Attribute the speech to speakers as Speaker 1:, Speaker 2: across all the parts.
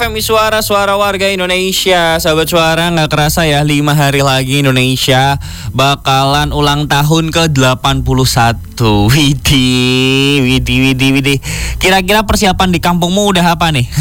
Speaker 1: FM Suara Warga Indonesia. Sahabat Suara, gak kerasa ya 5 hari lagi Indonesia bakalan ulang tahun ke-81. Widih. Kira-kira persiapan di kampungmu udah apa nih?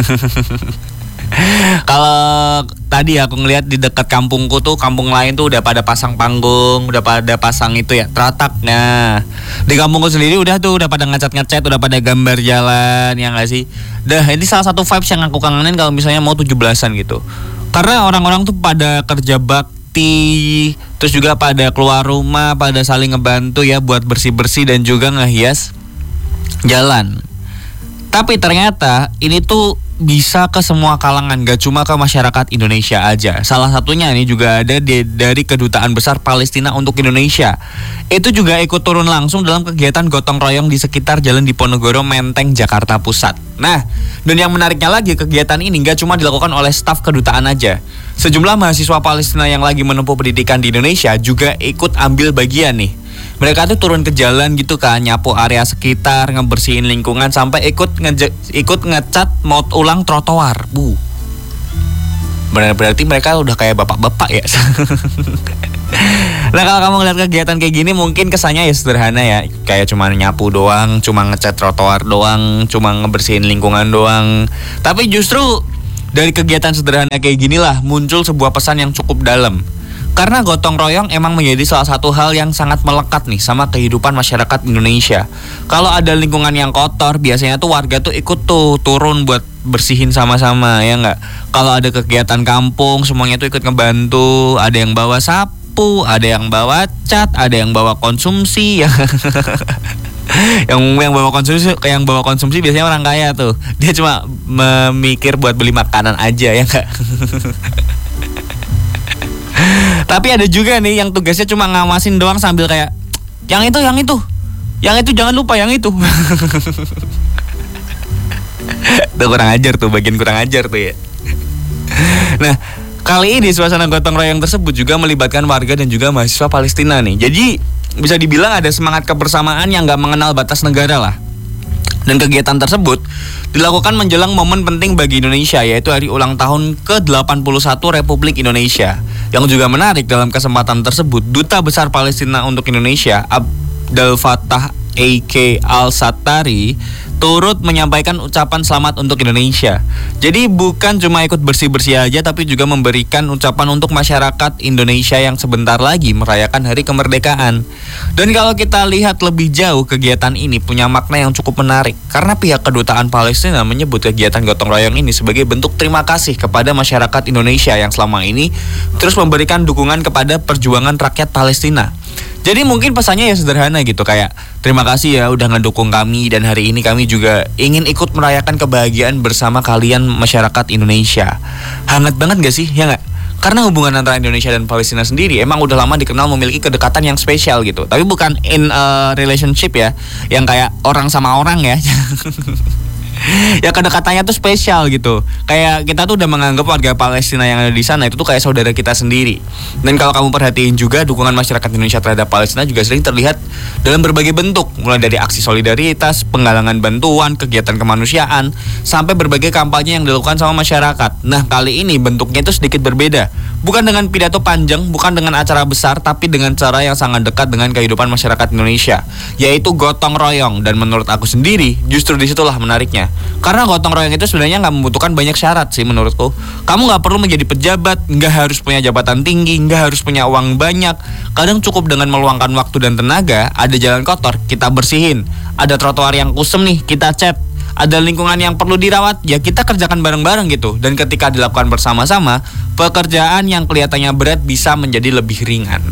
Speaker 1: Kalau tadi aku ngeliat di dekat kampungku tuh, kampung lain tuh udah pada pasang panggung, udah pada pasang itu ya, teratak. Nah, di kampungku sendiri udah pada ngecat, udah pada gambar jalan, ya nggak sih? Dah, ini salah satu vibes yang aku kangenin kalau misalnya mau 17-an gitu. Karena orang-orang tuh pada kerja bakti, terus juga pada keluar rumah, pada saling ngebantu ya buat bersih-bersih dan juga ngehias jalan. Tapi ternyata ini tuh bisa ke semua kalangan, gak cuma ke masyarakat Indonesia aja. Salah satunya ini juga ada dari Kedutaan Besar Palestina untuk Indonesia. Itu juga ikut turun langsung dalam kegiatan gotong royong di sekitar Jalan Diponegoro, Menteng, Jakarta Pusat. Nah, dan yang menariknya lagi, kegiatan ini gak cuma dilakukan oleh staf kedutaan aja. Sejumlah mahasiswa Palestina yang lagi menempuh pendidikan di Indonesia juga ikut ambil bagian nih. Mereka tuh turun ke jalan gitu kan, nyapu area sekitar, ngebersihin lingkungan, sampai ikut ngecat mau ulang trotoar. Berarti mereka udah kayak bapak-bapak ya. Nah, kalau kamu ngeliat kegiatan kayak gini mungkin kesannya ya sederhana ya, kayak cuma nyapu doang, cuma ngecat trotoar doang, cuma ngebersihin lingkungan doang. Tapi justru dari kegiatan sederhana kayak ginilah muncul sebuah pesan yang cukup dalam. Karena gotong royong emang menjadi salah satu hal yang sangat melekat nih sama kehidupan masyarakat Indonesia. Kalau ada lingkungan yang kotor, biasanya tuh warga tuh ikut tuh turun buat bersihin sama-sama, ya nggak? Kalau ada kegiatan kampung, semuanya tuh ikut ngebantu. Ada yang bawa sapu, ada yang bawa cat, ada yang bawa konsumsi ya. yang bawa konsumsi biasanya orang kaya tuh. Dia cuma memikir buat beli makanan aja, ya nggak? Tapi ada juga nih yang tugasnya cuma ngawasin doang sambil kayak yang itu jangan lupa yang itu. Tuh kurang ajar tuh, bagian kurang ajar tuh ya. Nah, kali ini suasana gotong royong tersebut juga melibatkan warga dan juga mahasiswa Palestina nih. Jadi bisa dibilang ada semangat kebersamaan yang gak mengenal batas negara lah. Dan kegiatan tersebut dilakukan menjelang momen penting bagi Indonesia, yaitu hari ulang tahun ke-81 Republik Indonesia. Yang juga menarik, dalam kesempatan tersebut Duta Besar Palestina untuk Indonesia Abdel Fattah A.K. Al-Sattari turut menyampaikan ucapan selamat untuk Indonesia. Jadi bukan cuma ikut bersih-bersih aja, tapi juga memberikan ucapan untuk masyarakat Indonesia yang sebentar lagi merayakan hari kemerdekaan. Dan kalau kita lihat lebih jauh, kegiatan ini punya makna yang cukup menarik. Karena pihak Kedutaan Palestina menyebut kegiatan gotong royong ini sebagai bentuk terima kasih kepada masyarakat Indonesia yang selama ini terus memberikan dukungan kepada perjuangan rakyat Palestina. Jadi mungkin pesannya ya sederhana gitu, kayak terima kasih ya udah ngedukung kami, dan hari ini kami juga ingin ikut merayakan kebahagiaan bersama kalian masyarakat Indonesia. Hangat banget gak sih? Ya gak? Karena hubungan antara Indonesia dan Palestina sendiri emang udah lama dikenal memiliki kedekatan yang spesial gitu. Tapi bukan in a relationship ya, yang kayak orang sama orang ya. Ya kedekatannya tuh spesial gitu. Kayak kita tuh udah menganggap warga Palestina yang ada di sana itu tuh kayak saudara kita sendiri. Dan kalau kamu perhatiin juga, dukungan masyarakat Indonesia terhadap Palestina juga sering terlihat dalam berbagai bentuk, mulai dari aksi solidaritas, penggalangan bantuan, kegiatan kemanusiaan, sampai berbagai kampanye yang dilakukan sama masyarakat. Nah, kali ini bentuknya itu sedikit berbeda. Bukan dengan pidato panjang, bukan dengan acara besar, tapi dengan cara yang sangat dekat dengan kehidupan masyarakat Indonesia, yaitu gotong royong. Dan menurut aku sendiri, justru disitulah menariknya. Karena gotong royong itu sebenarnya gak membutuhkan banyak syarat sih menurutku. Kamu gak perlu menjadi pejabat, gak harus punya jabatan tinggi, gak harus punya uang banyak. Kadang cukup dengan meluangkan waktu dan tenaga. Ada jalan kotor, kita bersihin. Ada trotoar yang kusem nih, kita cat. Ada lingkungan yang perlu dirawat, ya kita kerjakan bareng-bareng gitu. Dan ketika dilakukan bersama-sama, pekerjaan yang kelihatannya berat bisa menjadi lebih ringan.